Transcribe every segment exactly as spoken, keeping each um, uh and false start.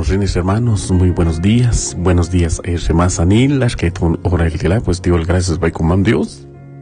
Renes hermanos, muy buenos días. Buenos días, Remas Anil, las que tú hora el tila, pues digo gracias, by comam Dios.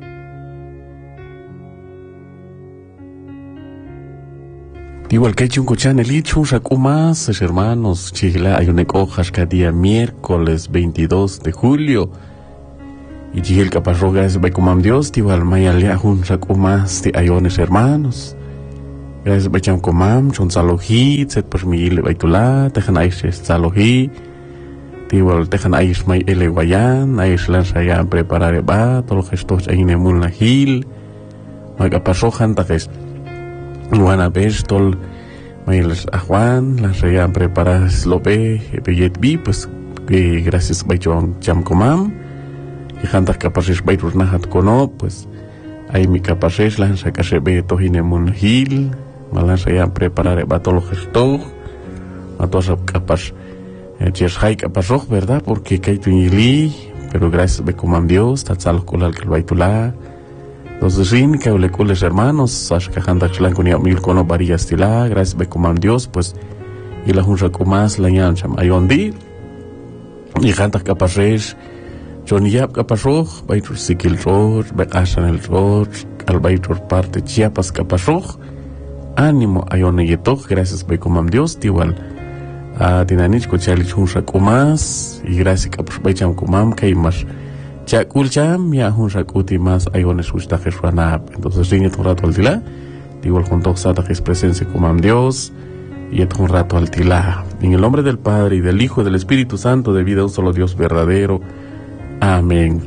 Digo el que hecho un cochán el hecho, más hermanos, chila, hay un ecojas cada día miércoles veintidós de julio. Y llega el caparro, gracias, by comam Dios, digo al mayalea un más de ayones hermanos. Gracias bacham komam chon salohi set permile baitula tejan aish salohi tiwal tejan aish mai ele guayan aish lan saya preparar ba tolo gestos aine mulna hil maga pasojan takes luana bestol mai les ajuan lan saya preparar slope beyet bi pues que gracias bacham cham komam y jantas capaces baitur nahat kono pues ai mi capaces lan sakase be tohine mulna hil malah saya preparar batolo gesto matos capaz ches hay capaz roh verdad porque que tuili pero gracias be comam Dios tatsal kolal que baitula los sin que le coles hermanos as que handa chlan con mil kono varias tila gracias be comam Dios pues y la hunja comas la yancham ayondi y handa capaz es Joniab capaz roh baitur sikil roh be asan el roh al baitur parte Chiapas capaz roh ánimo ayone yetok gracias by comam Dios igual a dinanich ko chali chunsa kumas y gracias kapus by cham kumam kay mas chakul cham ya hunsa kuti mas ayone susta jeswana entonces riñe un rato al tila igual junto a sata es presencia comam Dios y et un rato al tila en el nombre del Padre y del Hijo y del Espíritu Santo de vida un solo Dios verdadero. Amén.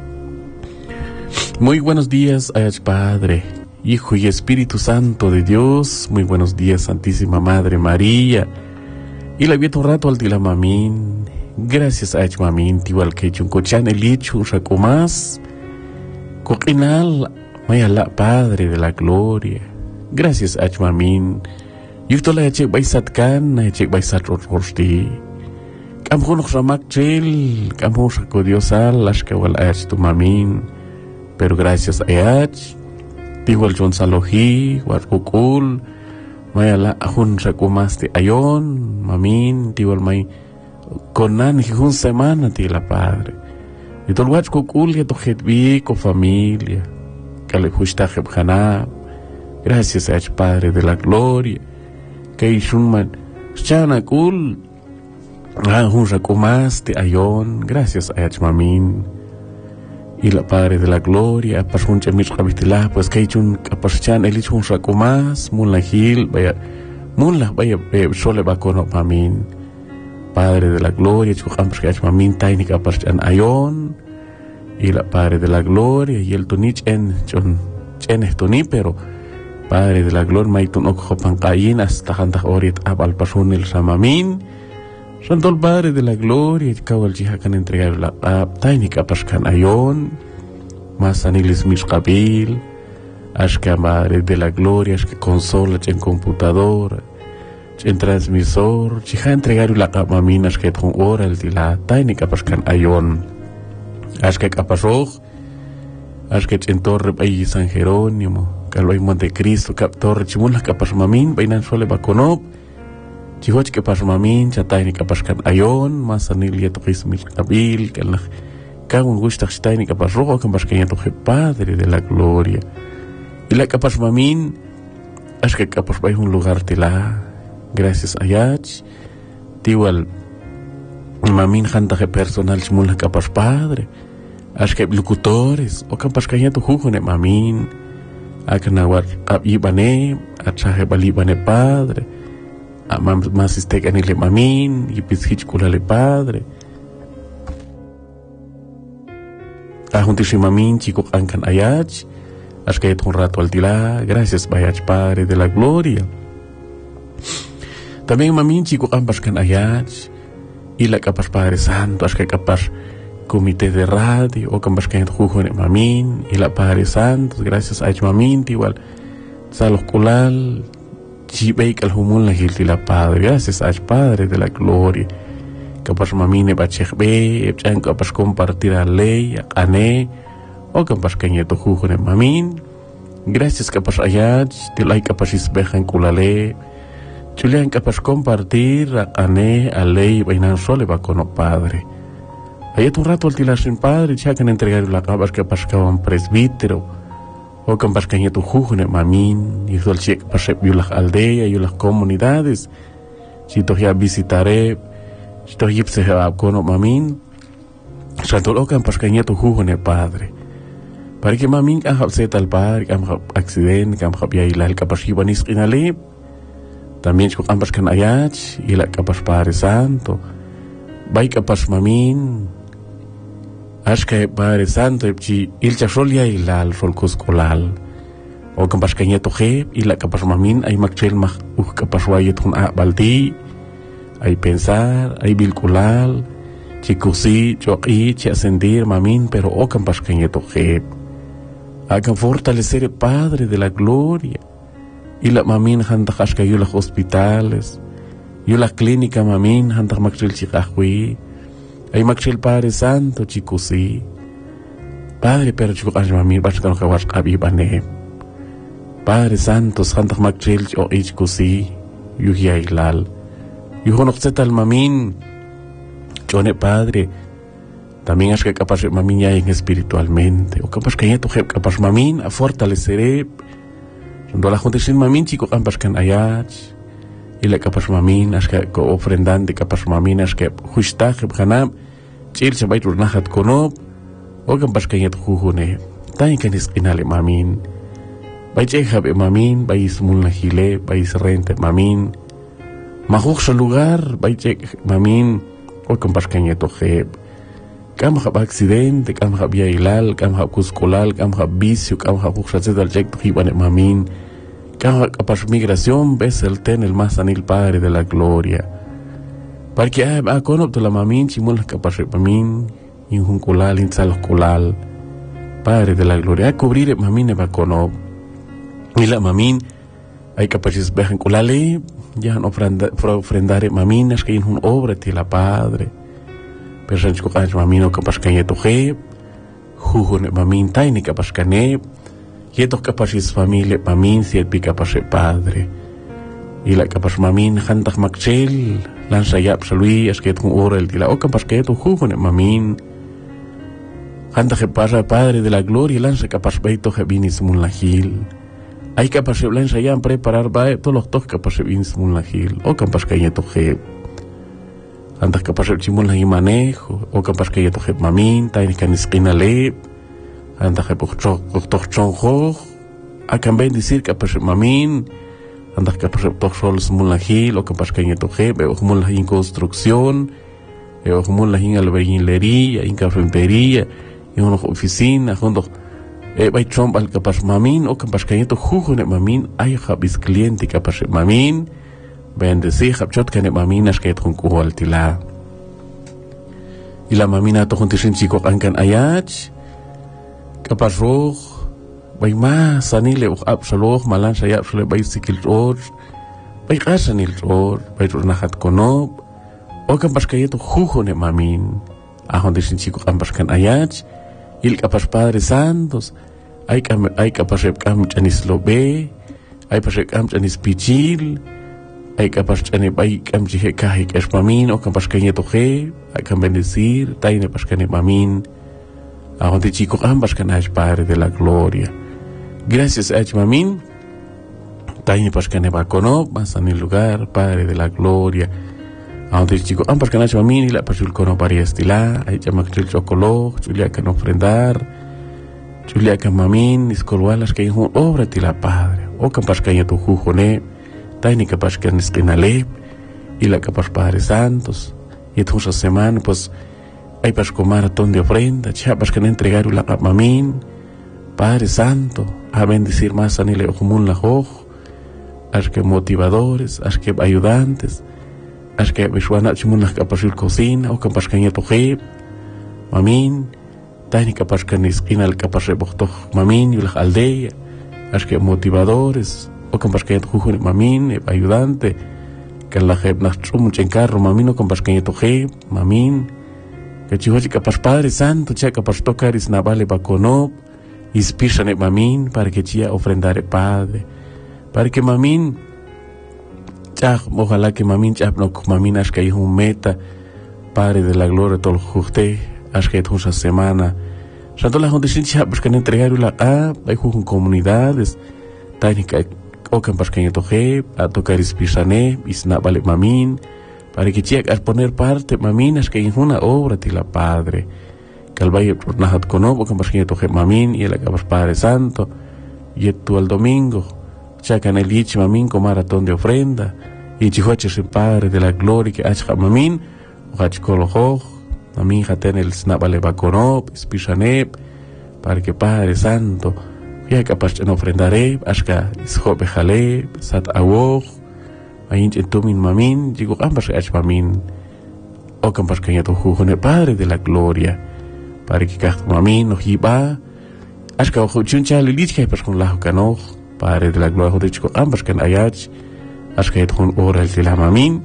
Muy buenos días ayach Padre, Hijo y Espíritu Santo de Dios, muy buenos días, Santísima Madre María. Y la vi un rato al tila mamín. Gracias a Ech mamín, igual que hecho un cochán el hecho un saco más. Coquinal, mayala Padre de la Gloria. Gracias a Ech mamín. Yuto la echek baisat kan, echek baisat rotorsti. Kamhunok ramak chel, kamhunok saco Dios al, las que wal Ech tu mamín. Pero gracias a Ech. Igual John Salohi, Warkukul, Mayala, Ahun Rakumaste Ayon, Mamin, igual May, Conan, Hijun Semana, Tila Padre. Y todo Warkukul, ya tojet vi con familia, Kale Hustajeb Hanab, gracias a Ech Padre de la Gloria, que Ishunman, Chanakul, Ahun Rakumaste Ayon, gracias a Ech Mamin. Y la Padre de la Gloria, pasuncha mis cabistila, pues que hizo un capachan, el hizo un saco más, mula gil, vaya, mula, vaya, sole va con mamin. Padre de la Gloria, chujamos que ha hecho mamin, taini capachan ayon, y la Padre de la Gloria, y el tunich en, chon, chen es tuni, pero Padre de la Gloria, maitun okhopan kain, hasta jantas orit abal pasun el samamin. Santo el Padre de la Gloria, kawal jihakan entregar la taini kapaskan ayon, mas anilis miscabil, ashka Madre de la Gloria, ashka consola en computadora, en transmisor, jiha entregar la kapmamin, ashka con hora el tila, taini kapaskan ayon, ashka kapasoj, ashka en torre bay San Jerónimo, kalway Montecristo, kap torre chimula kapasmamin, bainan suele bakonop, Chihoch que pas mamin, chatay ni kapaskan ayon, masanil yato kismis kabil, kalnak kagun gusta chatay ni kapas rojo, kapaskan yato que Padre de la Gloria. Y la kapas mamin, es que kapas bay un lugar tila, gracias a Yach, tiwal mamin janta que personal chimula kapas Padre, es que locutores, o kapaskan yato jugo ne mamin, akanawar abibane, achaje balibane Padre. Más este le mamin y pishichkula le Padre a juntis mamin chico ankan ayach asque un rato al tila gracias bayach Padre de la Gloria también mamin chico ambaskan ayach y la capas Padre Santo asque capas comité de radio o ambaskan jujo ne mamin y la Padre Santo gracias a mamin igual salos kulal Chibeik al humul la hilti la Padre, gracias a Padre de la Gloria. Capaz mamine bachechbe, epchan capaz compartir a ley, a ane, o capaz cañeto jujo de mamin. Gracias capaz ayach, tilay capaz isbejan kulale, Julián, capaz compartir a Ané, a Ley, Bainan Sole va con o Padre. Ahí un rato al tilar sin Padre, ya que han entregado la cabas que pascaban presbítero, o que pascaña tu jujune mamín, y el cheque pasé yo las aldeas y las comunidades. Si todavía visitaré, si todavía se va con o mamín, santo lo que pascaña tu jujune Padre. Para que mamín ha set al Padre, que ha accidente, que ha via ilal capaz ibanis inale. También si ambas kan ayat y la capaz Padre Santo, baik capaz mamin, aska Padre Santo si il chasolia ilal sol kuskolal, o capaz kanya tohe y la capaz mamin ay makchel mak uh capaz wayet kun a balti, ay pensar, ay bilkulal, si kusi, choki, si ascendir mamin, pero o capaz kanya tohe, hagan fortalecer el Padre de la gloria. Y la mamin hantak aska yu las hospitales, yu la clínica mamin hantak makchil chikahwi, ay makchil Padre Santo chikusi, Padre pero chikuk as mamin baskan kawas kabi bane, Padre Santo hantak makchil o chikusi, yu hiailal, yu honok setal mamin, chone Padre, también aska capaz mamin ya en espiritualmente, o capaz que ya tu capaz mamin a fortalecer. Cuando la gente sin mamin chico campas kan ayat y la capas mamin as que ofrendante capas mamin as que justa que ganam chil se vai turnahat kono o campas kan yat jujune tan kan iskinale mamin vai che habe mamin vai smul na hile vai rente mamin mahuk sa lugar vai che mamin o campas kan yat heb kam hab accidente kam hab yailal kam hab kuskolal kam hab vicio kam hab huxat dal jek hibane mamin kam hab capaz migración ves el ten el más anil Padre de la gloria porque a conop de la mamin chimul capaz mamin in hunkulal in sal kulal Padre de la gloria a cubrir mamin va conop y la mamin hay capaces bejan kulale ya han ofrendar mamin es que in hun obra ti la Padre pero si kukas mamino kapas kanya tohe, juhun mamin taini kapas kane, yeto kapas is familia mamin siet pi kapas Padre. Y la kapas mamin hantak makchel, lanza yap salui asket kun ora el tila o kapas kayeto juhun mamin. Hantak pasa Padre de la gloria lanza kapas beito hebinis mulahil. Hay kapas lanza yam preparar bae todos los tos kapas hebinis mulahil o kapas kanya tohe. Antas capaz el chimul lagi manejo, o capaz que ya toje mamin, taini kan esquina le, antas que por toch chonjo, akan ben decir capaz mamin, antas capaz toch sol smul lagi, o capaz que ya toje, o smul lagi construcción, o smul lagi albañilería, en carpintería, en una oficina, junto eh vai chomp al capaz mamin, o capaz que ya tojujo ne mamin, ay habis cliente capaz mamin. Bendecir habchot kane maminas que tron kuhol tila. Y la mamina to juntisin chico ankan ayach, capaz roh, bay ma sanile o absolog malan saya absole bay sikil ror, bay kasanil ror, bay turnahat konob, o capaz que yeto jujo ne mamin, a juntisin chico ampas kan ayach, il capaz Padre Santos, ay cam ay capaz cam chanis lobe, ay pasek cam chanis pichil. Hay capaz de bay cam jihe kahi es mamin o capaz que nieto he hay que bendecir taine pas que mamin a donde chico ambas que es Padre de la gloria gracias a mamin taine pas que va cono más en el lugar Padre de la gloria a donde chico ambas que es mamin y la pasul cono para estila hay llama que el chocolo Julia que no ofrendar Julia que mamin iscolwalas que hijo obra ti la Padre o capaz que nieto jujone taini capaz que en esquinale y la capaz Padre Santos y esa semana pues hay para maratón de ofrenda chapas que entregar la mamin Padre Santo a bendecir más a nile ojumun la hoj as que motivadores as que ayudantes as que visuana chimun la capaz de cocina o capaz que nieto he mamin taini capaz que en esquina el capaz de bochtoj mamin y la aldea as que motivadores o capaz que jujo mamin ayudante que la jeb nach chum en carro mamin o capaz que toje mamin que chiho capaz Padre Santo cha capaz tocar is na vale bacono inspiran mamin para que chia ofrendar Padre para que mamin chaj, ojalá que mamin chap no mamin ashka y un meta, Padre de la gloria, todo el juste, ashka y esa semana. Santo la gente sin chap, pues que entregar la a, hay jujun comunidades, técnica, o que pas que yo toque, a tocar ispisane, isna vale mamin, para que chiak a poner parte, mamin ashka y una obra de la Padre. Que al valle por nahat conobo, que pas que yo toque mamin, y el acabas Padre Santo, y tú al domingo, chacan el ich mamin con maratón de ofrenda, y chihuaches el Padre de la gloria que achka mamin, o achkolojoj, mamin jaten el snabale baconop, spishanep, para que Padre Santo, ya capaz en ofrendaré, ashka ishope jale, sat awoj, mayin entumin mamin, digo ambas ach mamin, o campas que ya to jujone Padre de la gloria, para que cacht mamin, ojiba, ashka ojo chuncha lilich que pas con la canoj, Padre de la gloria, jodichko ambas que ayach, ashka et con ora el la mamin,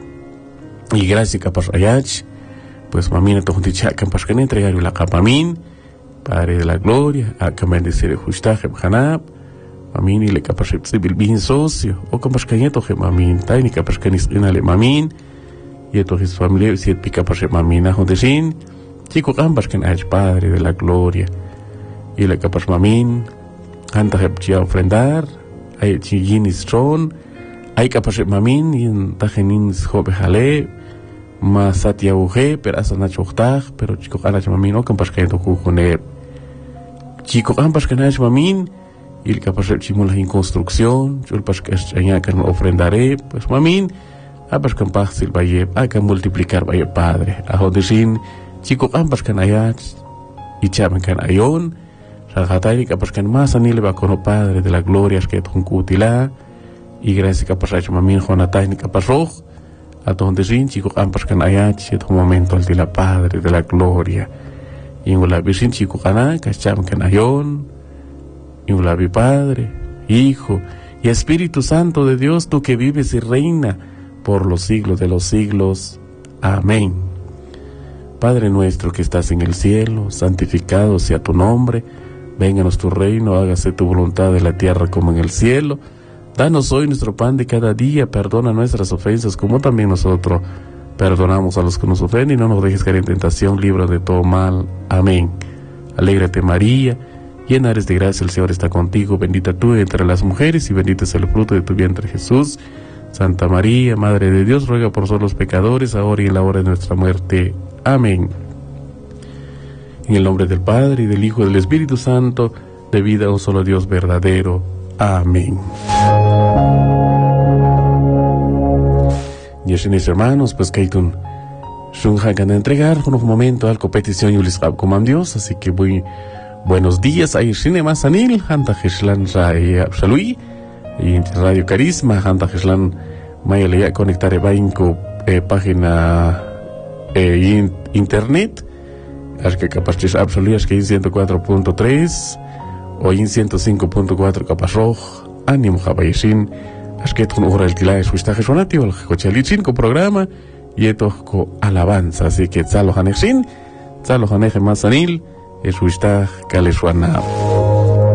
y gracias capaz ayach, pues mamin to jondicha campas que entregar la capamin, Padre de la gloria, a que bendecir justaje bhanab, mamin y le capaz sibil bin socio, o campas que yeto que mamin, tai ni capaz que nis inale mamin, yeto his familia si et capaz mamin a jondesin, chico campas que ayach Padre de la gloria, y le capaz mamin, anta hepchia ofrendar, ay chiginis son, ay capaz mamin y en tajenin jobe jale, ma satia uge, pero asa na chochtag, pero chico anach mamin o campas que yeto jujone, chico campas que anach mamin, y el capaz chimula en construcción, yo el pas que allá que no ofrendaré, pues mamin, abas campas el valle, hay que multiplicar valle Padre, a jodesin, chico campas que anach, y chamen que ayon, Rahatay capaz que más anile va con el Padre de la gloria es que ton cutila, y gracias capaz a mamin jonatay ni capaz roj, a donde sin chico campas que ayach, et un momento al de la Padre de la gloria, y en la visin chico cana, que chamen que ayon, y en la vi Padre, Hijo y Espíritu Santo de Dios, tú que vives y reina por los siglos de los siglos. Amén. Padre nuestro que estás en el cielo, santificado sea tu nombre, vénganos tu reino, hágase tu voluntad en la tierra como en el cielo. Danos hoy nuestro pan de cada día, perdona nuestras ofensas como también nosotros perdonamos a los que nos ofenden, y no nos dejes caer en tentación, libra de todo mal. Amén. Alégrate María, llena eres de gracia, el Señor está contigo, bendita tú entre las mujeres y bendito es el fruto de tu vientre Jesús. Santa María, Madre de Dios, ruega por nosotros los pecadores, ahora y en la hora de nuestra muerte. Amén. En el nombre del Padre, y del Hijo, y del Espíritu Santo, de vida a un solo Dios verdadero. Amén. Y así, mis hermanos, pues que hay un shunhagan de entregar por un momento al competición y les como Dios, así que muy buenos días. Ahí Cinema Sanil, Hanta Hishlan Ray Absalui, y Radio Carisma, Hanta Hishlan Mayalea conectar Bainco, eh, página eh, in, internet. Es que capaz de Absolui, es que en ciento cuatro punto tres o en ciento cinco punto cuatro capaz roj, ánimo jabaysin, es que con hora el tila es wistaje sonatio, el cochalichin con programa, y esto con alabanza, así que tzalo hanexin, tzalo haneje masanil, es wistaje kaleswana.